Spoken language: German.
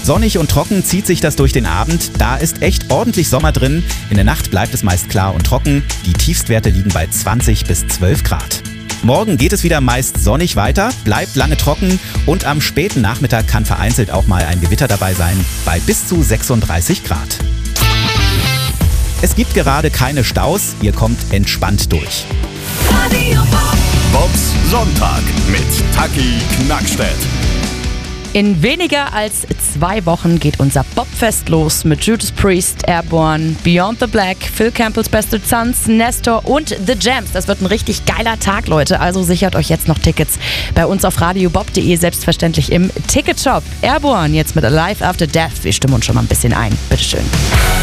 Sonnig und trocken zieht sich das durch den Abend. Da ist echt ordentlich Sommer drin. In der Nacht bleibt es meist klar und trocken. Die Tiefstwerte liegen bei 20 bis 12 Grad. Morgen geht es wieder meist sonnig weiter, bleibt lange trocken und am späten Nachmittag kann vereinzelt auch mal ein Gewitter dabei sein, bei bis zu 36 Grad. Es gibt gerade keine Staus, ihr kommt entspannt durch. Bobs Sonntag mit Taki Knackstedt. In weniger als 2 Wochen geht unser Bobfest los mit Judas Priest, Airborne, Beyond the Black, Phil Campbell's Best of Sons, Nestor und The Jams. Das wird ein richtig geiler Tag, Leute. Also sichert euch jetzt noch Tickets bei uns auf radiobob.de, selbstverständlich im Ticketshop. Airborne jetzt mit Alive After Death. Wir stimmen uns schon mal ein bisschen ein. Bitteschön.